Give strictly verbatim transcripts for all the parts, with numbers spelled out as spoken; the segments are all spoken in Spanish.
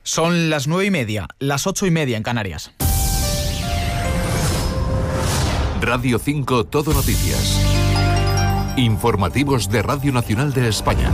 Son las nueve y media, las ocho y media en Canarias. Radio cinco Todo Noticias. Informativos de Radio Nacional de España.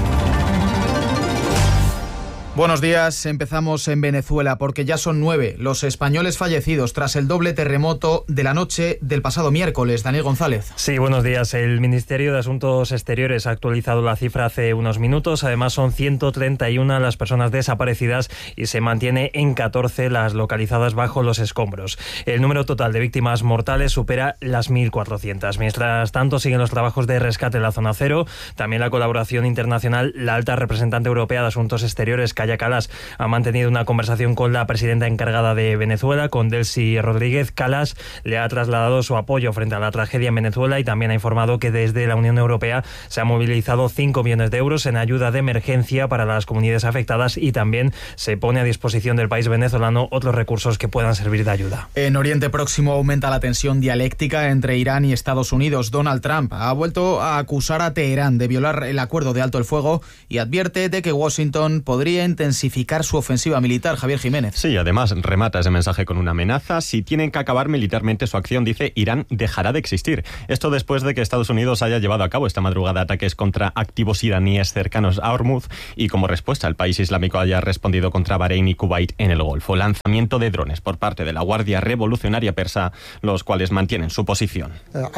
Buenos días, empezamos en Venezuela porque ya son nueve los españoles fallecidos tras el doble terremoto de la noche del pasado miércoles. Daniel González. Sí, buenos días. El Ministerio de Asuntos Exteriores ha actualizado la cifra hace unos minutos. Además son ciento treinta y una las personas desaparecidas y se mantiene en catorce las localizadas bajo los escombros. El número total de víctimas mortales supera las mil cuatrocientas. Mientras tanto siguen los trabajos de rescate en la zona cero. También la colaboración internacional. La alta representante europea de Asuntos Exteriores, Kaja Kallas, ha mantenido una conversación con la presidenta encargada de Venezuela, con Delcy Rodríguez. Kallas le ha trasladado su apoyo frente a la tragedia en Venezuela y también ha informado que desde la Unión Europea se han movilizado cinco millones de euros en ayuda de emergencia para las comunidades afectadas y también se pone a disposición del país venezolano otros recursos que puedan servir de ayuda. En Oriente Próximo aumenta la tensión dialéctica entre Irán y Estados Unidos. Donald Trump ha vuelto a acusar a Teherán de violar el acuerdo de alto el fuego y advierte de que Washington podría intensificar su ofensiva militar. Javier Jiménez. Sí, además remata ese mensaje con una amenaza. Si tienen que acabar militarmente su acción, dice, Irán dejará de existir. Esto después de que Estados Unidos haya llevado a cabo esta madrugada ataques contra activos iraníes cercanos a Hormuz y como respuesta el país islámico haya respondido contra Bahrein y Kuwait en el Golfo. Lanzamiento de drones por parte de la Guardia Revolucionaria Persa, los cuales mantienen su posición.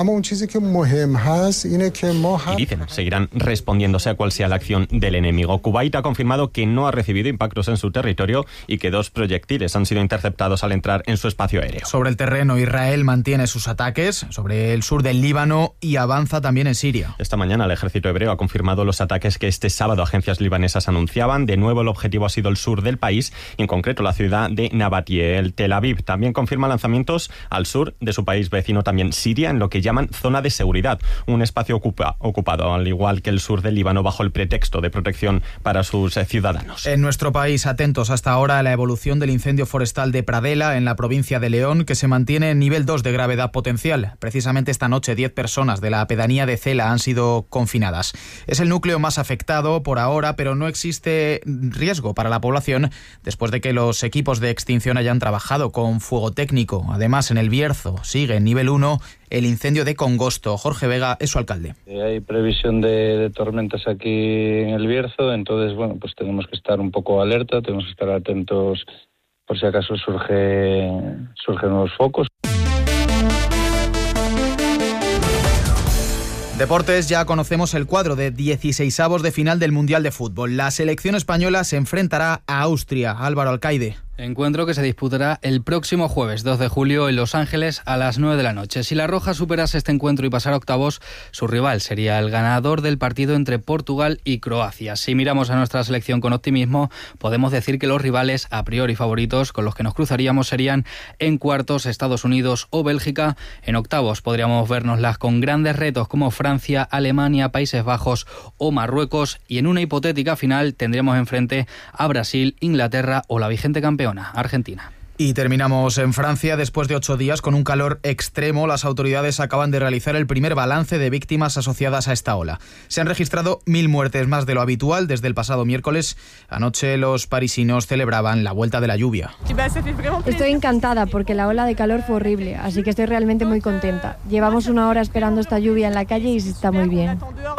Y dicen, seguirán respondiendo sea cual sea la acción del enemigo. Kuwait ha confirmado que no ha recibido impactos en su territorio y que dos proyectiles han sido interceptados al entrar en su espacio aéreo. Sobre el terreno, Israel mantiene sus ataques sobre el sur del Líbano y avanza también en Siria. Esta mañana el ejército hebreo ha confirmado los ataques que este sábado agencias libanesas anunciaban. De nuevo el objetivo ha sido el sur del país y en concreto la ciudad de Nabatie. El Tel Aviv también confirma lanzamientos al sur de su país vecino, también Siria, en lo que llaman zona de seguridad, un espacio ocupa, ocupado al igual que el sur del Líbano bajo el pretexto de protección para sus eh, ciudadanos. En nuestro país, atentos hasta ahora a la evolución del incendio forestal de Pradela en la provincia de León, que se mantiene en nivel dos de gravedad potencial. Precisamente esta noche diez personas de la pedanía de Cela han sido confinadas. Es el núcleo más afectado por ahora, pero no existe riesgo para la población después de que los equipos de extinción hayan trabajado con fuego técnico. Además, en el Bierzo sigue en nivel uno el incendio de Congosto. Jorge Vega es su alcalde. Hay previsión de, de tormentas aquí en el Bierzo, entonces bueno, pues tenemos que estar un poco alerta, tenemos que estar atentos por si acaso surge surgen nuevos focos. Deportes, ya conocemos el cuadro de dieciseisavos de final del Mundial de Fútbol. La selección española se enfrentará a Austria. Álvaro Alcaide. Encuentro que se disputará el próximo jueves dos de julio en Los Ángeles a las nueve de la noche. Si la Roja superase este encuentro y pasara a octavos, su rival sería el ganador del partido entre Portugal y Croacia. Si miramos a nuestra selección con optimismo, podemos decir que los rivales a priori favoritos con los que nos cruzaríamos serían en cuartos Estados Unidos o Bélgica. En octavos podríamos vernoslas con grandes retos como Francia, Alemania, Países Bajos o Marruecos. Y en una hipotética final tendríamos enfrente a Brasil, Inglaterra o la vigente campeona Argentina. Y terminamos en Francia. Después de ocho días con un calor extremo, las autoridades acaban de realizar el primer balance de víctimas asociadas a esta ola. Se han registrado mil muertes más de lo habitual desde el pasado miércoles. Anoche los parisinos celebraban la vuelta de la lluvia. Estoy encantada porque la ola de calor fue horrible, así que estoy realmente muy contenta. Llevamos una hora esperando esta lluvia en la calle y se está muy bien.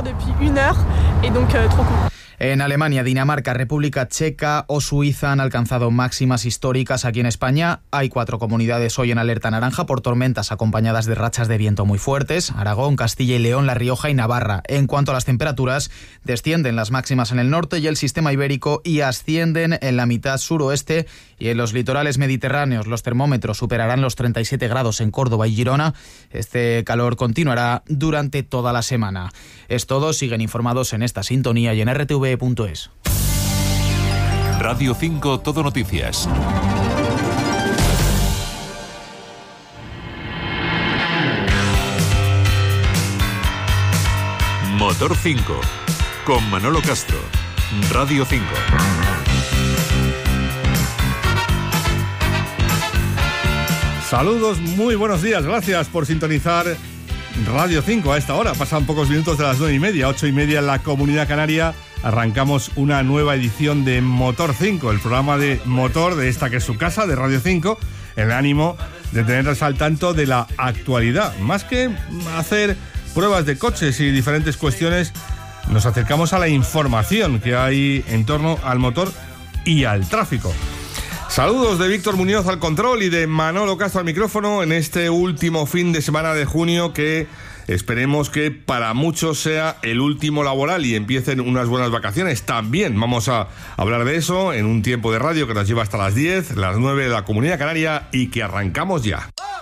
En Alemania, Dinamarca, República Checa o Suiza han alcanzado máximas históricas. Aquí en España hay cuatro comunidades hoy en alerta naranja por tormentas acompañadas de rachas de viento muy fuertes: Aragón, Castilla y León, La Rioja y Navarra. En cuanto a las temperaturas, descienden las máximas en el norte y el sistema ibérico y ascienden en la mitad suroeste y en los litorales mediterráneos. Los termómetros superarán los treinta y siete grados en Córdoba y Girona. Este calor continuará durante toda la semana. Es todo, siguen informados en esta sintonía y en R T V punto es. Radio cinco Todo Noticias. Motor cinco con Manolo Castro. Radio cinco. Saludos, muy buenos días, gracias por sintonizar Radio cinco a esta hora. Pasan pocos minutos de las nueve y media, ocho y media en la Comunidad Canaria. arrancamos una nueva edición de Motor cinco, el programa de motor de esta que es su casa, de Radio cinco, en el ánimo de tenernos al tanto de la actualidad. Más que hacer pruebas de coches y diferentes cuestiones, nos acercamos a la información que hay en torno al motor y al tráfico. Saludos de Víctor Muñoz al control y de Manolo Castro al micrófono en este último fin de semana de junio, que esperemos que para muchos sea el último laboral y empiecen unas buenas vacaciones. También vamos a hablar de eso en un tiempo de radio que nos lleva hasta las diez, las nueve de la Comunidad Canaria, y que arrancamos ya.